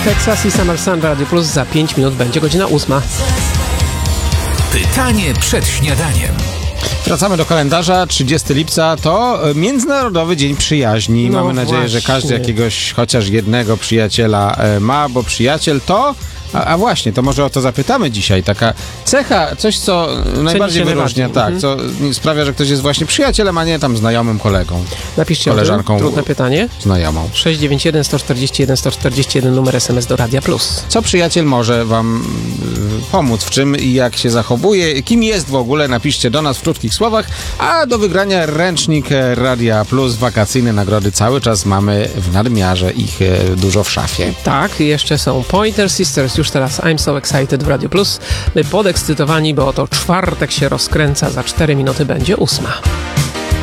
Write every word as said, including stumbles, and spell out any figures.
Texas i Summer Sun Radio Plus. Za pięć minut będzie godzina ósma. Pytanie przed śniadaniem. Wracamy do kalendarza. trzydziestego lipca to Międzynarodowy Dzień Przyjaźni. No Mamy nadzieję, właśnie. że każdy jakiegoś chociaż jednego przyjaciela ma, bo przyjaciel to... A, a właśnie, to może o to zapytamy dzisiaj. Taka cecha, coś co najbardziej wyróżnia, tak, mhm. co sprawia, że ktoś jest właśnie przyjacielem, a nie tam znajomym kolegą. Napiszcie koleżanką, o tym. Trudne pytanie. Znajomą. sześć dziewięć jeden, sto czterdzieści jeden, sto czterdzieści jeden, numer S M S do Radia Plus. Co przyjaciel może wam y, pomóc, w czym i jak się zachowuje, kim jest w ogóle, napiszcie do nas w krótkich słowach, a do wygrania ręcznik Radia Plus, wakacyjne nagrody cały czas mamy w nadmiarze, ich y, dużo w szafie. Tak, jeszcze są Pointer Sisters, już teraz I'm So Excited w Radio Plus. My podekscytowani, bo oto czwartek się rozkręca, za cztery minuty będzie ósma.